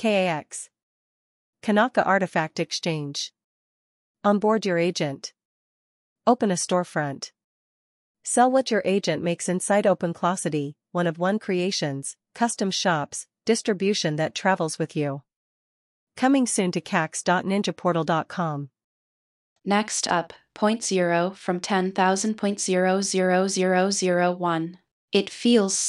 KAX. Kanaka Artifact Exchange. Onboard your agent. Open a storefront. Sell what your agent makes inside OpenClosity, one-of-one creations, custom shops, distribution that travels with you. Coming soon to kax.ninjaportal.com. Next up, 0.0 from 10,000.00001. It feels